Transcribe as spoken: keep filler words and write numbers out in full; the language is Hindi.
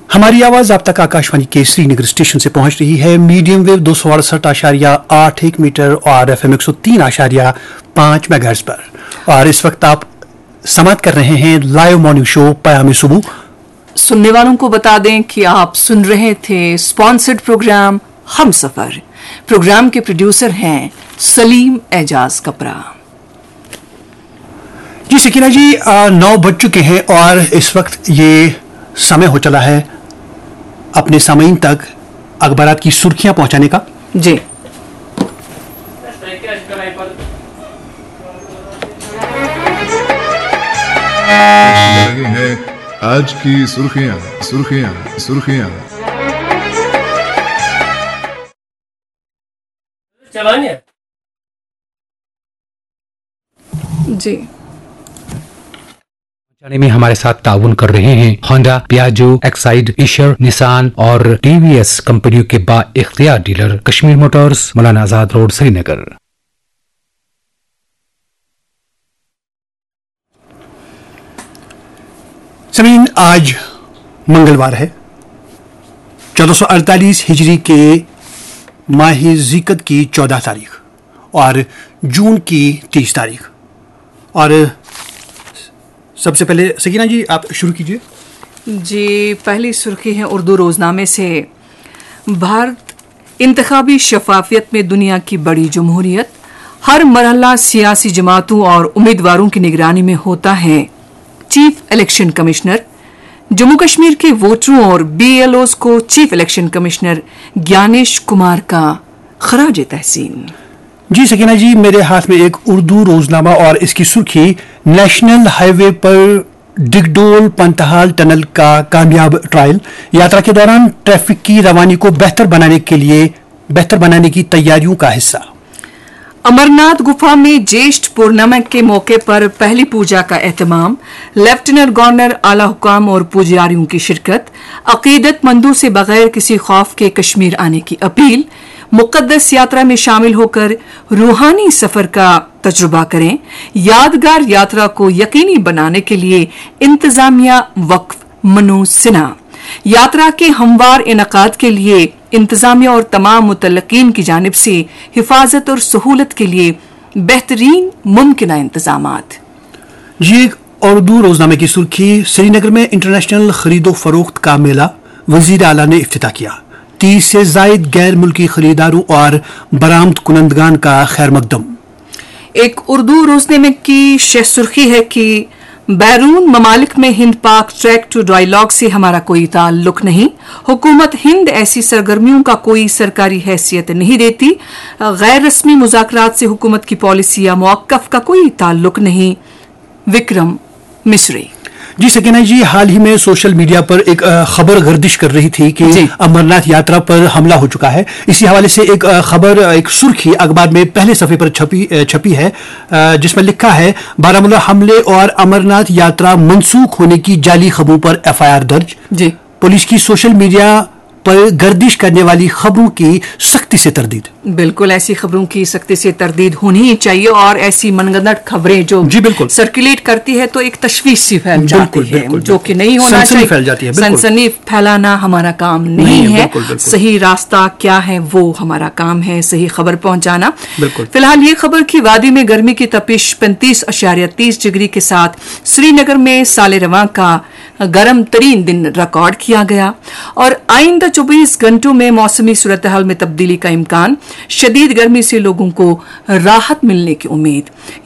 हमारी आवाज आप तक आकाशवाणी के श्रीनगर स्टेशन से पहुंच रही है। मीडियम वेव दो सौ अड़सठ आशारिया आठ एक मीटर और एफ एम एक सौ तीन आशारिया पांच मेगाहर्ट्ज पर। और इस वक्त आप समाप्त कर रहे हैं लाइव मॉर्निंग शो पयामे सुबह। सुनने वालों को बता दें कि आप सुन रहे थे स्पॉन्सर्ड प्रोग्राम हम सफर। प्रोग्राम के प्रोड्यूसर हैं सलीम एजाज कपरा। जी सकीना जी, नौ बज चुके हैं और इस वक्त ये समय हो चला है अपने सामीन तक अखबारात की सुर्खियां पहुंचाने का। जी लगे हैं आज की सुर्खियां सुर्खियां सुर्खियां चलानिए जी जाने में हमारे साथ ताउन कर रहे हैं Honda, Piaggio, Exide, Ishar, Nissan और टीवीएस कंपनियों के बा इख्तियार dealer Kashmir Motors, Maulana Azad road, Srinagar. Sameen, आज मंगलवार है, चौदह सौ अड़तालीस हिजरी के माह ज़िकत की चौदह तारीख और जून की तीस तारीख। और सबसे पहले सकीना जी आप शुरू कीजिए। जी, पहली सुर्खी है उर्दू रोजनामे से। भारत इंतखाबी शफाफियत में दुनिया की बड़ी जमहूरियत, हर मरहला सियासी जमातों और उम्मीदवारों की निगरानी में होता है। Chief election commissioner. Jammu Kashmir के वोटरों और बीएलओज को chief election commissioner Gyanesh Kumar का खराज तहसीन। जी सकीना जी, मेरे हाथ में एक उर्दू रोजनामा और इसकी सुर्खी नेशनल हाईवे पर डिगडोल पंतहाल टनल का कामयाब ट्रायल, यात्रा के दौरान ट्रैफिक की रवानी को बेहतर बनाने के लिए बेहतर बनाने की तैयारियों का हिस्सा। अमरनाथ गुफा में ज्येष्ठ पूर्णिमा के मौके पर पहली पूजा का एहतमाम, लेफ्टिनेंट गवर्नर, आला हुकाम और पुजारियों की शिरकत। अकीदतमंदों से बगैर किसी खौफ के कश्मीर आने की अपील। मुकद्दस यात्रा में शामिल होकर रूहानी सफर का तजुर्बा करें। यादगार यात्रा को यकीनी बनाने के लिए इंतजामिया वक्फ। मनोज सिन्हा। यात्रा के हमवार इनकाद के लिए इंतजामिया और तमाम मुतल्लिकीन की जानिब से हिफाजत और सहूलत के लिए बेहतरीन मुमकिना इंतजामात। जी, एक उर्दू रोजनामे की सुर्खी, श्रीनगर में इंटरनेशनल खरीदो फरोख्त का मेला वजीर आला ने इफ्तिताह किया। तीस से जायद गैर मुल्की खरीदारों और बरामद कुनंदगान का खैर मकदम। एक उर्दू रोजनामे की शह सुर्खी है कि बैरून ममालिक में हिंद पाक ट्रैक टू डायलॉग से हमारा कोई ताल्लुक नहीं। हुकूमत हिंद ऐसी सरगर्मियों का कोई सरकारी हैसियत नहीं देती। गैर रस्मी मुज़ाकरात से हुकूमत की पॉलिसी या मौक़िफ़ का कोई ताल्लुक नहीं। विक्रम मिस्री। जी सकीना जी, हाल ही में सोशल मीडिया पर एक खबर गर्दिश कर रही थी कि अमरनाथ यात्रा पर हमला हो चुका है। इसी हवाले से एक खबर, एक सुर्खी अखबार में पहले सफ़े पर छपी छपी है, जिसमें लिखा है बारामूला हमले और अमरनाथ यात्रा मनसूख होने की जाली खबरों पर एफ आई आर दर्ज। जी, पुलिस की सोशल मीडिया पर गर्दिश करने वाली खबरों की सख्ती से तरदीद। बिल्कुल, ऐसी खबरों की सख्ती से तरदीद होनी ही चाहिए। और ऐसी मनगढ़ंत खबरें जो जी बिल्कुल सर्कुलेट करती है तो एक तशवीश सी फैल जाती है, बिल्कुल, जो कि नहीं होना चाहिए। फैल जाती है। सनसनी फैलाना हमारा काम नहीं, नहीं है, बिल्कुल, बिल्कुल। सही रास्ता क्या है वो हमारा काम है, सही खबर पहुंचाना। फिलहाल ये खबर की वादी में गर्मी की तपिश पैंतीस अशारिया तीस डिग्री के साथ श्रीनगर में साले रवां का गर्म तरीन दिन रिकॉर्ड किया गया। और आइंदा चौबीस घंटों में मौसमी सूरत हाल में तब्दीली का इम्कान। शदीद गर्मी से लोगों को राहत मिलने की उम्मीद।